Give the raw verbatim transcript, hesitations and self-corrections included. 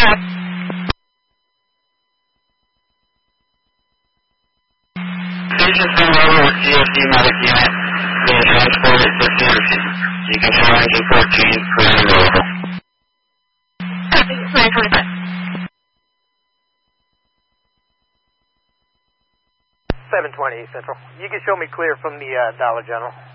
back. Station send over with C F D medic unit. Being transported to C F D. You can show engine fourteen, clear and available. Copy, nine twenty-five. seven twenty Central. You can show me clear from the uh, Dollar General.